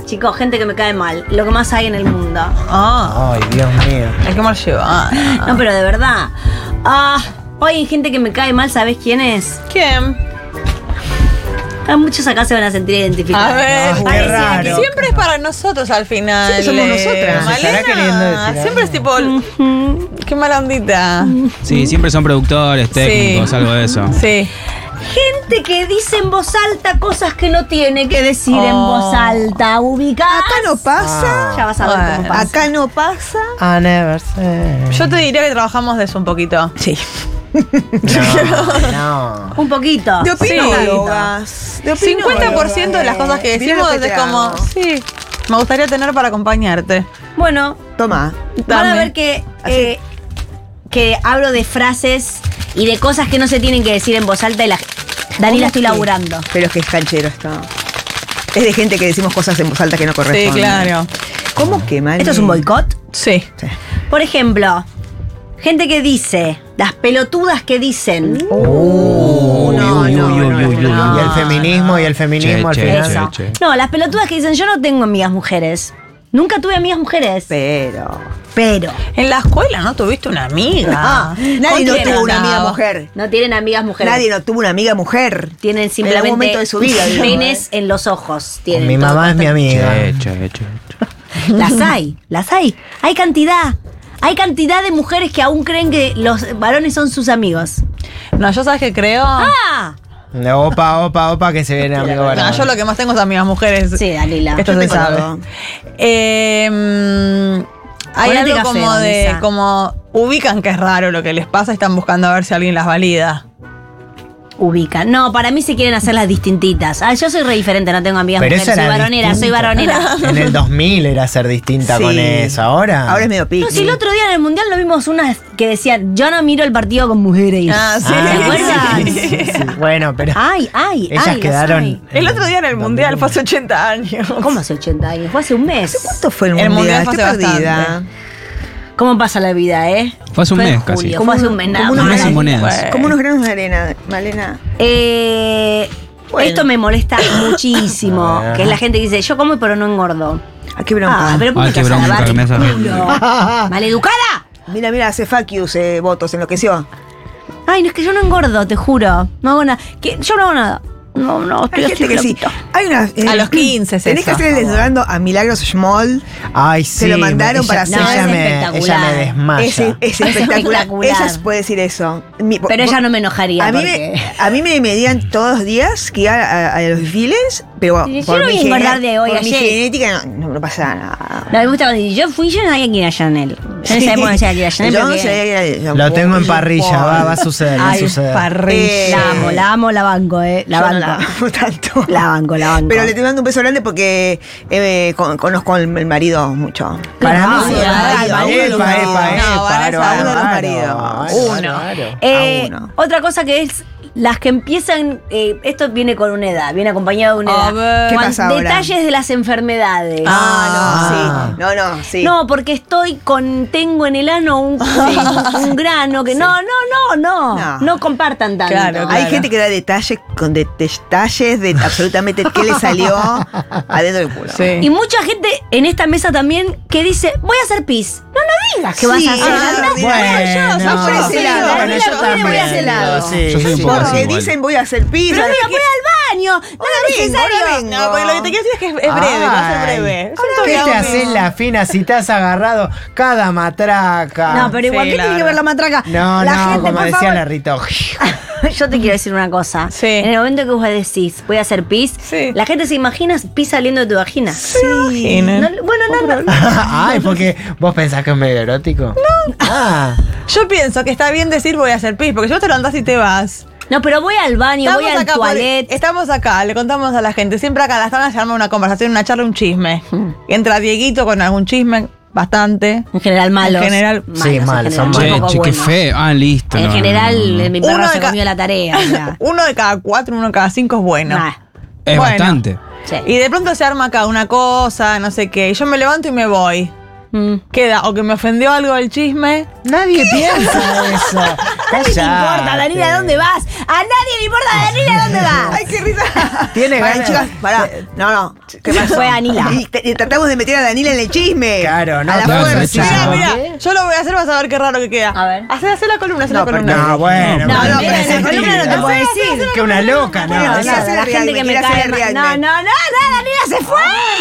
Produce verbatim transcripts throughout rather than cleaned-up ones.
chicos, gente que me cae mal. Lo que más hay en el mundo. Ah, Ay, Dios mío. hay que mal llevar. No, pero de verdad. Ah, hoy hay gente que me cae mal, ¿sabés quién es? ¿Quién? Ah, muchos acá se van a sentir identificados. A ver, Ay, qué ay, raro. siempre es para nosotros al final. Sí, somos eh, nosotras. Se estará queriendo Malena, decir siempre es tipo, qué mala ondita. Sí, siempre son productores, técnicos, Sí. algo de eso. Sí. Gente que dice en voz alta cosas que no tiene que decir en Oh. voz alta. ¿Ubicás? Acá no pasa. Ya vas a ver Bueno, cómo pasa. Acá no pasa. I never said. Yo te diría que trabajamos de eso un poquito. Sí. No, no. Un poquito. De Sí. opinólogas. De cincuenta por ciento de las cosas que Mira decimos lo que es te como, hago. sí, me gustaría tener para acompañarte. Bueno, Toma. van a Dame. ver que, eh, que hablo de frases y de cosas que no se tienen que decir en voz alta y la Dani la estoy ¿Cómo que? laburando. Pero es que es canchero esto. Es de gente que decimos cosas en voz alta que no Sí, corresponden. claro. ¿Cómo que, Mali? ¿Esto es un boicot? Sí. Sí. Por ejemplo, gente que dice, las pelotudas que dicen. Uh, no, Uy, no, uy, no, uy, uy, uy. no. Y el feminismo, y el feminismo Che, al che, final. che. No, las pelotudas que dicen, yo no tengo amigas mujeres. Nunca tuve amigas mujeres. Pero. Pero. En la escuela no tuviste una amiga. Ah, nadie no ¿Con quién tuvo una andabas? amiga mujer. No tienen amigas mujeres. Nadie no tuvo una amiga mujer. Tienen En simplemente algún momento de su vida, digo, penes ¿eh? en los ojos. Tienen Mi todo mamá es mi constante. amiga. Che, che, che, che. Las hay, las hay. Hay cantidad. Hay cantidad de mujeres que aún creen que los varones son sus amigos. No, yo sabes que creo. ¡Ah! No, Opa, opa, opa, que se viene amigo No, varón. yo lo que más tengo es amigas mujeres. Sí, Dalila. Esto Yo se tengo sabe. todo. Eh, mm, hay Ponete algo café, como de, Vanessa. como ubican que es raro lo que les pasa y están buscando a ver si alguien las valida. Ubica. No, para mí se quieren hacer las distintitas. Ah, yo soy re diferente, no tengo amigas Pero mujeres. eso Soy era varonera, soy distinto. varonera. En el dos mil era ser distinta Sí. con eso. Ahora. Ahora es medio pico. No, si el otro día en el mundial lo vimos unas que decían, yo no miro el partido con mujeres. Ah, sí. Ah, ¿te acuerdas? sí, sí, sí. Bueno, pero. Ay, ay, Ellas ay. las quedaron. hay. El otro día en el mundial fue hace ochenta años. ¿Cómo hace ochenta años? Fue hace un mes. ¿Cuánto fue el El mundial? mundial fue Estoy hace perdida. bastante. ¿Cómo pasa la vida, eh? Fue hace un en mes casi. julio, Fue hace un mes nada como más. unos Un mes sin monedas. Bueno. Como unos granos de arena, Malena. Eh, Bueno. Esto me molesta muchísimo. Ah. Que es la gente que dice, yo como pero no engordo. Ah, qué bronca. Ah, pero ¿por Ay, qué qué te vas a bronca lavar que me el hace. culo? ¡Maleducada! Mira, mira, hace facius, eh, votos, enloqueció. Ay, no, es que yo no engordo, te juro. No hago nada. Que yo no hago nada. No, no, estoy Hay gente así que sí. flaquito. Hay una, eh, A los quince es Tenés que eso. hacer el desdorando a Milagros Schmoll. Ay, sí. Se lo mandaron ella- para hacer- No, Ella, es me, espectacular. ella me desmaya. Es, es espectacular. espectacular. Ella puede decir eso. Mi- Pero ella no me enojaría. A mí, porque... me, a mí me medían todos los días que iba a, a los desfiles, pero Sí, yo por no mi, voy a engordar gene- de hoy por a mi ayer. genética no, no, no pasa nada. No, me gusta cuando dice, yo fui, yo no sabía quién era Chanel. Yo no sabía cómo era quién era Chanel. Yo no porque- sabía que era- Lo tengo en yo- parrilla, va, va a suceder, va a Ay, suceder. parrilla. Eh, La amo, la amo, la banco, eh. La yo no banco. la amo tanto. La banco, la banco. Pero le estoy dando un beso grande porque eh, con- conozco al el marido mucho. Para mí, Ay, sí. ay, ay, Epa, epa, ay, epa, no, epa, Vanessa, bárbaro, uno de los bárbaro, maridos. bárbaro, Uno. bárbaro. Eh, a uno. otra cosa que es las que empiezan, eh, esto viene con una edad, viene acompañado de una A edad. ver. ¿Qué Cuan- pasa ahora? Detalles de las enfermedades. Ah, no, sí. No, no, sí. No, porque estoy con, tengo en el ano un, un, un grano que no, no, no, no, No. no, compartan tanto. Claro, Hay claro. gente que da detalles con de- detalles de absolutamente qué le salió adentro del culo. Sí. Y mucha gente en esta mesa también que dice, voy a hacer pis. No, no digas que vas Sí, a hacer. ah, Andá, bueno, yo, no, yo, yo, por ese yo, lado, yo, bueno, yo yo también voy a también, ese lado. sí, Yo soy un sí. poco así Porque igual. dicen voy a hacer pizza. Pero mira, ¿qué? voy al baño. No Ahora es vengo, ahora necesario. vengo. No, porque lo que te quiero decir es que es, es breve, va a ser Ay. breve. ¿Qué te haces la fina si te has agarrado cada matraca? No, pero igual, Sí, ¿qué la tiene que verdad. ver la matraca? No, la no, gente, como por decía favor. la Rito. Yo te quiero decir una cosa. Sí. En el momento que vos decís, voy a hacer pis, Sí. la gente se imagina pis saliendo de tu vagina. Sí. Imaginen. No, bueno, no, no. Ay, porque vos pensás que es medio erótico. No. Ah. Yo pienso que está bien decir voy a hacer pis, porque si vos te levantás y te vas. No, pero voy al baño, voy al acá por- toilet. estamos acá, le contamos a la gente. Siempre acá en la sala se arma una conversación, una charla, un chisme. Hmm. Entra Dieguito con algún chisme, bastante. En general malos. En general- Malos, Sí, en malos, general, son muy Che, poco che, qué buenos. feo. Ah, listo. En no, general, no, no. eh, mi perro Uno se de ca- comió la tarea. o sea. Uno de cada cuatro, uno de cada cinco es bueno. Nah, Es Bueno. bastante. sí. Y de pronto se arma acá una cosa, no sé qué. Y yo me levanto y me voy. Mm. Queda o que me ofendió algo del chisme. Nadie piensa eso. A nadie te importa, Danila, ¿dónde vas? A nadie le importa, Danila, ¿dónde vas? Ay, qué risa. Tiene Pará, ganas. chicas, pará. No, no. ¿Qué pasó? Fue Danila. Y, te- y tratamos de meter a Danila en el chisme. Claro, no, A la claro, fuerza. sí, Mira, ¿por mira, yo lo voy a hacer, vas a ver qué raro que queda. A ver. Hacer, hacer la columna, hacer No, la pero columna. No, bueno. No, bueno, no, pero en la es columna no te mentira. puedo decir. Que una loca, no. No, No, no, nada, hacer la el gente realme, que me quiere hacer cae el mal. realme. No, no, no, no, Danila se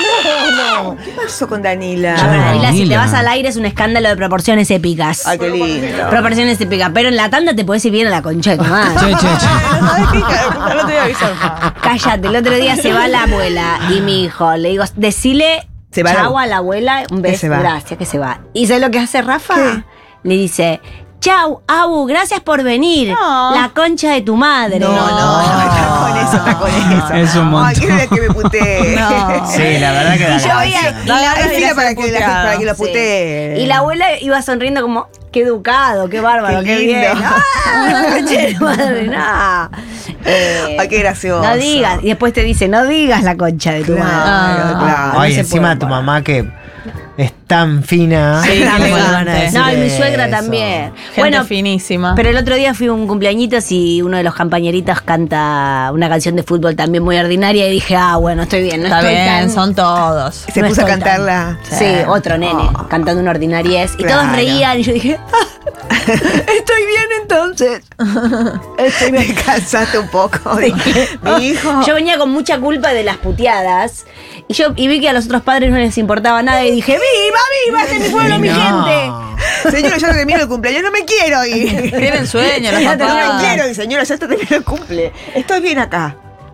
fue. ¿Qué pasó con Danila? No, pero Danila, si te Danila. vas al aire es un escándalo de proporciones épicas. Ay, qué lindo. Proporciones épicas. Pero en la tanda te podés ir bien a la concha de tu madre. Che, che, che. ¿Sabes qué? hija de puta? No te voy a avisar. Cállate, el otro día se va la abuela y mi hijo, le digo, decile Se va la- chau a la abuela, un Que beso, se va. gracias, que se va. ¿Y sabes lo que hace Rafa? ¿Qué? Le dice, chau, Abu, gracias por venir. No. La concha de tu madre. No, no, no, está con eso, está con eso. Es un montón. Ay, quiero que me putee. No. Sí, la verdad que da Y yo ganas. veía- Da y la- ganas Hay de fila ser para que, la, puteado. para que lo Sí. putee. Y la abuela iba sonriendo como, qué educado, qué bárbaro, Qué qué, lindo. bien. ¡Ah, la concha de tu madre! No. Eh, Ay, qué gracioso. No digas. Y después te dice, no digas la concha de tu Claro, madre. claro. no Ay, se encima puede tu poner. mamá que es tan fina. Sí, ¿cómo qué le van a elegante. decir No, y mi suegra eso? también. Gente Bueno, finísima. pero el otro día fui a un cumpleañitos y uno de los compañeritos canta una canción de fútbol también muy ordinaria y dije, ah, bueno, estoy bien, no Está estoy bien, tan... son todos. Se no puso a estoy tan- cantarla. Sí, otro nene, Oh. cantando una ordinariez. Y Claro. todos reían y yo dije, ah, estoy bien entonces. Estoy bien. Me cansaste un poco. Mi hijo. Yo venía con mucha culpa de las puteadas y yo y vi que a los otros padres no les importaba nada y dije, ¡viva, viva! ¡Este es mi pueblo, mi No. gente! Señora, ya termino el cumpleaños, no me quiero ir. Tienen sueño los Ya No papás. me quiero ir, señora, ya terminó el cumple. Estoy bien acá.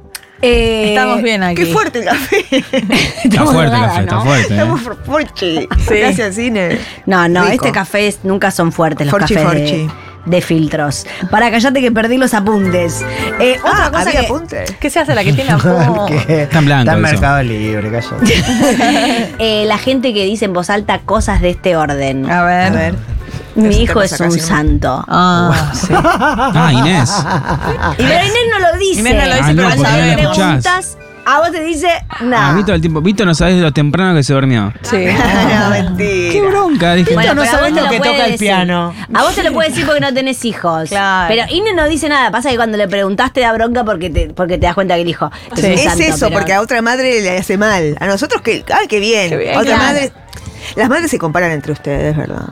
Eh, Estamos bien aquí. Qué fuerte el café. Está estamos fuerte la raras, fe, está ¿no? fuerte. ¿eh? Estamos por Forchi. Sí. Gracias, Cine. No, no, Rico. este café es- nunca son fuertes los Forchi, cafés de, forchi. de filtros. Para callate que perdí los apuntes. Eh, otra Ah, cosa ¿había que apunte? ¿Qué se hace la que tiene apodo? Que Está en blanco Está en eso. Mercado Libre, cállate. eh, la gente que dice en voz alta cosas de este orden. A ver. A ver. Mi Eso hijo te es pasa un casi, ¿no? santo. Ah, sí. Ah, Inés. Y pero Inés no lo dice. Inés no lo dice, Ah, pero no, la porque no le sabemos. escuchás. preguntas, a vos te dice Ah, nada. Vito el tiempo. Vito no sabes lo temprano que se durmió. Sí. No, mentira. Qué bronca, dije. Bueno, no pero a sabés vos te lo que puede toca el decir. piano. A vos te lo puede decir porque no tenés hijos. Claro. Pero Inés no dice nada. Pasa que cuando le preguntaste da bronca porque te, porque te das cuenta que el hijo es Sí. un Es santo, eso, pero- porque a otra madre le hace mal. A nosotros que. ¡Ay, qué bien! Qué bien, a otra claro. madre. Las madres se comparan entre ustedes, ¿verdad?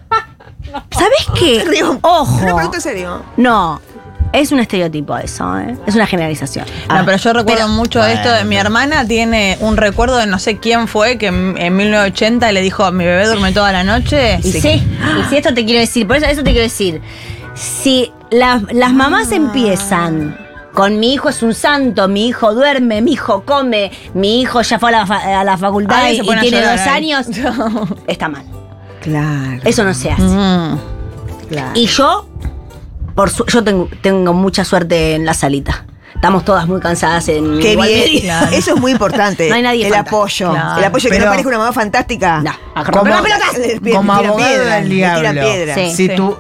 ¿Sabés qué? Río. Ojo. Una pregunta en serio. No. Es un estereotipo eso, ¿eh? Es una generalización. No, pero yo recuerdo Pero- mucho esto de mi hermana. Tiene un recuerdo de no sé quién fue que en, en mil novecientos ochenta le dijo: mi bebé duerme toda la noche. Y sí, y si esto te quiero decir, por eso, eso te quiero decir. Si la- las mamás empiezan con mi hijo es un santo, mi hijo duerme, mi hijo come, mi hijo ya fue a la, fa- a la facultad Ay, y, se y pone a tiene llorar dos ahí. años, está mal. Claro. Eso no se hace. Mm. Claro. Y yo, por su- yo tengo, tengo mucha suerte en la salita. Estamos todas muy cansadas en Qué igual bien. medida. Eso es muy importante. No hay nadie El fantástico. apoyo. Claro. El apoyo que Pero- no parezca una mamá fantástica. No, a Como, romper las pelotas. Le- le como tiran abogado piedra, del le tiran diablo, piedra. Sí. si Sí. tu